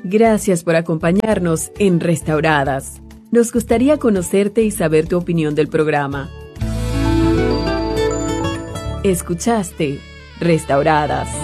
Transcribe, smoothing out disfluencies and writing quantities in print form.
Gracias por acompañarnos en Restauradas. Nos gustaría conocerte y saber tu opinión del programa. Escuchaste Restauradas.